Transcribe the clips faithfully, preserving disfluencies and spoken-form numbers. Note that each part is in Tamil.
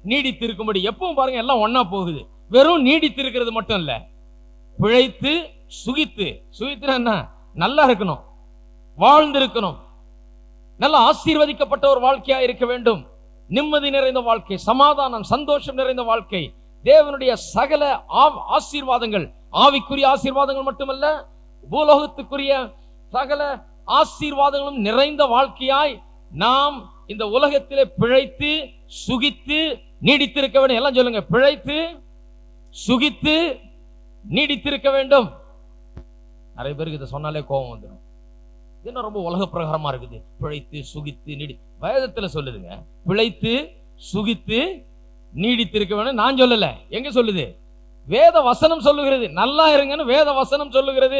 நீடித்திருக்கும்படி. எப்பவும் பாருங்க எல்லாம் ஒன்னா போகுது. வெறும் நீடித்திருக்கிறது மட்டும் இல்ல, பிழைத்து சுகித்து. சுகித்துனா என்ன? நல்லா இருக்கணும், வாழ்ந்திருக்கணும், நல்ல ஆசீர்வதிக்கப்பட்ட ஒரு வாழ்க்கையா இருக்க வேண்டும். நிம்மதி நிறைந்த வாழ்க்கை, சமாதானம், சந்தோஷம் நிறைந்த வாழ்க்கை, தேவனுடைய சகல ஆசீர்வாதங்கள், ஆவிக்குரிய ஆசீர்வாதங்கள் மட்டுமல்ல, பூலோகத்துக்குரிய சகல ஆசீர்வாதங்களும் நிறைந்த வாழ்க்கையாய் நாம் இந்த உலகத்திலே பிழைத்து சுகித்து நீடித்திருக்க வேண்டும். எல்லாம் சொல்லுங்க, பிழைத்து சுகித்து நீடித்திருக்க வேண்டும். நிறைய பேருக்கு இதை சொன்னாலே கோபம் வந்துடும். இது ரொம்ப உலக பிரகாரமா இருக்குது. பிழைத்து சுகித்து நீடி, வேதத்துல சொல்லுதுங்க, பிழைத்து சுகித்து நீடித்திருக்க வேண்டும். நான் சொல்லல, எங்க சொல்லுது? வேத வசனம் சொல்லுகிறது. நல்லா இருங்கன்னு வேத வசனம் சொல்லுகிறது.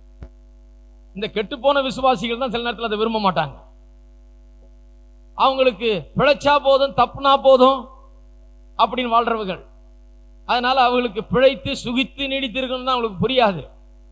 இந்த கெட்டு போன விசுவாசிகள் தான் சில நேரத்தில் அதை விரும்ப மாட்டாங்க. அவங்களுக்கு பிழைச்சா போதும், தப்புனா போதும் அப்படின்னு வாழ்றவர்கள். அதனால அவங்களுக்கு பிழைத்து சுகித்து நீடித்திருக்கணும் தான் அவங்களுக்கு புரியாது.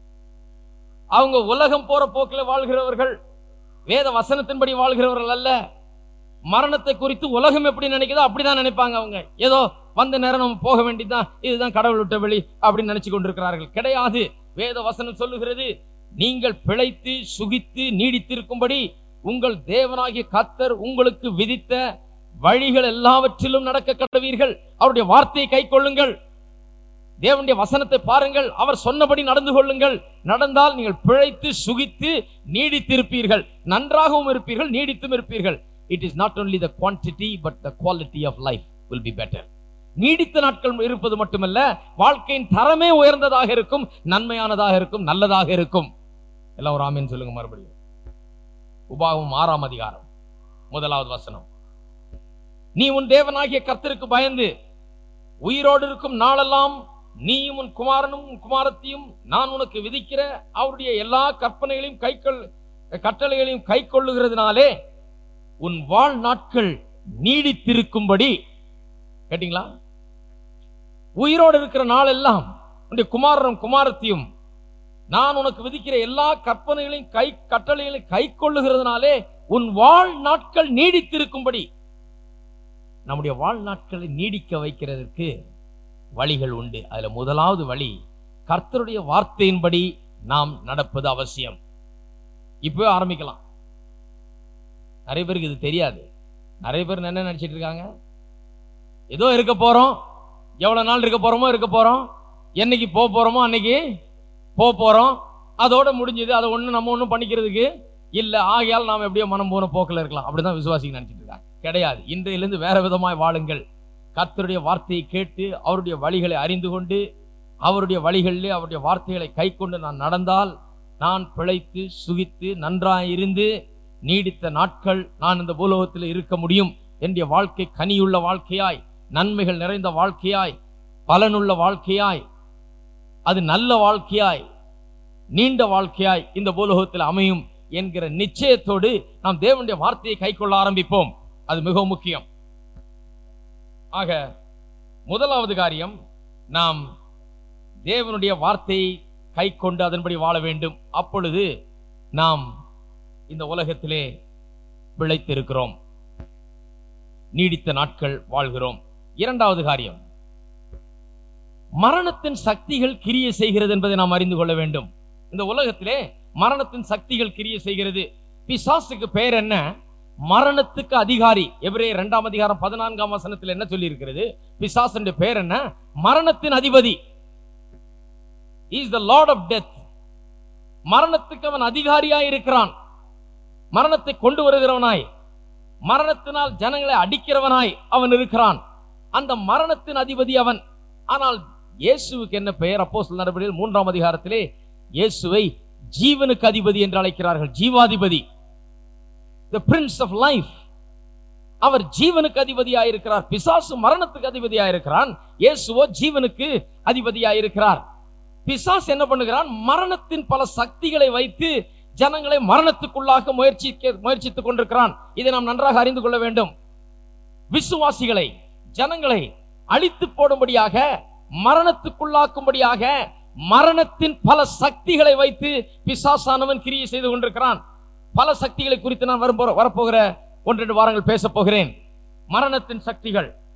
அவங்க உலகம் போற போக்கில் வாழ்கிறவர்கள், வேத வசனத்தின்படி வாழ்கிறவர்கள் அல்ல. மரணத்தை குறித்து உலகம் எப்படி நினைக்குதோ அப்படிதான் நினைப்பாங்க. அவங்க ஏதோ வந்த நேரம் நம்ம போக வேண்டியதுதான், இதுதான் கடவுள் விட்ட வழி அப்படின்னு நினைச்சு கொண்டிருக்கிறார்கள். கிடையாது. வேத வசனம் சொல்லுகிறது, நீங்கள் பிழைத்து சுகித்து நீடித்திருக்கும்படி உங்கள் தேவனாகிய கர்த்தர் உங்களுக்கு விதித்த வழிகள் எல்லாவற்றிலும் நடக்க கடவீர்கள். அவருடைய வார்த்தையை கை கொள்ளுங்கள், தேவனுடைய வசனத்தை பாருங்கள், அவர் சொன்னபடி நடந்து கொள்ளுங்கள். நடந்தால் நீங்கள் பிழைத்து சுகித்து நீடித்திருப்பீர்கள், நன்றாகவும் இருப்பீர்கள், நீடித்தும் இருப்பீர்கள். It is not only the quantity but the quality of life will be better. நீடித்த நாட்கள் இருப்பது மட்டுமல்ல, வாழ்க்கையின் தரமே உயர்ந்ததாக இருக்கும், நன்மையானதாக இருக்கும், நல்லதாக இருக்கும். எல்லாம் ஒரு ஆமென் சொல்லுங்க. மறுபடியும் உபாகமம் ஆறாம் அதிகாரம் முதலாவது வசனம், நீ உன் தேவனாகிய கர்த்தருக்கு பயந்து உயிரோடு இருக்கும் நாளெல்லாம் நீயும் உன் குமாரனும் உன் குமாரத்தையும் நான் உனக்கு விதிக்கிற அவருடைய எல்லா கற்பனைகளையும் கை கொள் கட்டளைகளையும் கை கொள்ளுகிறதுனாலே உன் வாழ் நாட்கள் நீடித்திருக்கும்படி. கேட்டீங்களா? உயிரோடு இருக்கிற நாள் எல்லாம் உன்னுடைய குமாரனும் குமாரத்தையும் நான் உனக்கு விதிக்கிற எல்லா கற்பனைகளையும் கை கட்டளைகளையும் கை கொள்ளுகிறதுனாலே உன் வாழ் நாட்கள் நீடித்திருக்கும்படி. நம்முடைய வாழ்நாட்களை நீடிக்க வைக்கிறதற்கு வழிகள் உண்டு. அதுல முதலாவது வழி, கர்த்தருடைய வார்த்தையின்படி நாம் நடப்பது அவசியம். இப்பவே ஆரம்பிக்கலாம். நிறைய பேருக்கு இது தெரியாது. நிறைய பேர் என்ன நினைச்சிட்டு இருக்காங்க, ஏதோ இருக்க போறோம், எவ்வளவு நாள் இருக்க போறோமோ இருக்க போறோம், என்னைக்கு போக போறோமோ அன்னைக்கு போக போறோம், அதோட முடிஞ்சது, அதை ஒண்ணு நம்ம ஒண்ணும் பண்ணிக்கிறதுக்கு இல்ல, ஆகையால் நாம் எப்படியோ மனம் போன போக்கில் இருக்கலாம். அப்படிதான் விசுவாசிகள் நினைச்சிட்டு இருக்காங்க. கிடையாது. இன்றையிலிருந்து வேற விதமாய் வாழுங்கள். கர்த்தருடைய வார்த்தையை கேட்டு அவருடைய வழிகளை அறிந்து கொண்டு அவருடைய வழிகளிலே அவருடைய வார்த்தைகளை கை கொண்டு நான் நடந்தால் நான் பிழைத்து சுகித்து நன்றாயிருந்து நீடித்த நாட்கள் நான் இந்த பூலோகத்தில் இருக்க முடியும். என்னுடைய வாழ்க்கை கனியுள்ள வாழ்க்கையாய், நன்மைகள் நிறைந்த வாழ்க்கையாய், பலனுள்ள வாழ்க்கையாய், அது நல்ல வாழ்க்கையாய், நீண்ட வாழ்க்கையாய் இந்த பூலோகத்தில் அமையும் என்கிற நிச்சயத்தோடு நாம் தேவனுடைய வார்த்தையை கை கொள்ள ஆரம்பிப்போம். அது மிகவும் முக்கியம். ஆக முதலாவது காரியம், நாம் தேவனுடைய வார்த்தையை கை கொண்டு அதன்படி வாழ வேண்டும். அப்பொழுது நாம் இந்த உலகத்திலே பிழைத்திருக்கிறோம், நீடித்த நாட்கள் வாழ்கிறோம். இரண்டாவது காரியம், மரணத்தின் சக்திகள் கிரியை செய்கிறது என்பதை நாம் அறிந்து கொள்ள வேண்டும். இந்த உலகத்திலே மரணத்தின் சக்திகள் கிரியை செய்கிறது. பிசாசுக்கு பெயர் என்ன? மரணத்துக்கு அதிகாரி. எபிரேயர் இரண்டாம் அதிகாரம் பதினான்காம் வசனத்தில் என்ன சொல்லி இருக்கிறது? பிசாசுடைய பெயர் என்ன? மரணத்தின் அதிபதி. He is the Lord of death. மரணத்துக்கு அவன் அதிகாரியாய் இருக்கிறான். மரணத்தை கொண்டு வருகிறவனாய், மரணத்தினால் ஜனங்களை அடிக்கிறவனாய் அவன் இருக்கிறான். அந்த மரணத்தின் அதிபதி அவன். ஆனால் இயேசுவுக்கு என்ன பெயர்? அப்போஸ்தலர் நடபடிகள் மூன்றாம் அதிகாரத்திலே இயேசுவை ஜீவனுக்கு அதிபதி என்று அழைக்கிறார்கள். ஜீவாதிபதி, the prince of life. அவர் ஜீவனுக்கு அதிபதியாயிருக்கிறார். பிசாசு மரணத்துக்கு அதிபதியாயிருக்கிறான், இயேசுவோ ஜீவனுக்கு அதிபதியாயிருக்கிறார். பிசாசு என்ன பண்ணுகிறான்? மரணத்தின் பல சக்திகளை வைத்து ஜனங்களை மரணத்துக்குள்ளாக முயற்சி முயற்சித்துக் கொண்டிருக்கிறான். இதை நாம் நன்றாக அறிந்து கொள்ள வேண்டும். விசுவாசிகளை, ஜனங்களை அழித்து போடும்படியாக, மரணத்துக்குள்ளாக்கும்படியாக மரணத்தின் பல சக்திகளை வைத்து பிசாசானவன் கிரியை செய்து கொண்டிருக்கிறான். பல சக்திகளை குறித்து நான் வரப்போகிற ஒன்றெண்டு வாரங்கள் பேச போகிறேன். மரணத்தின் சக்திகள்